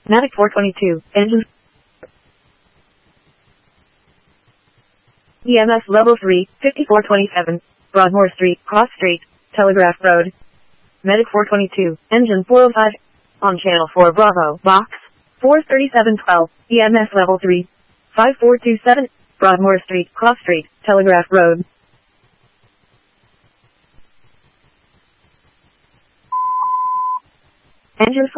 Matic 422, engine. EMS level 3, 5427, Broadmoor Street, Cross Street, Telegraph Road. Medic 422, engine 405, on channel 4 Bravo, box 43712, EMS level 3, 5427, Broadmoor Street, Cross Street, Telegraph Road. Engine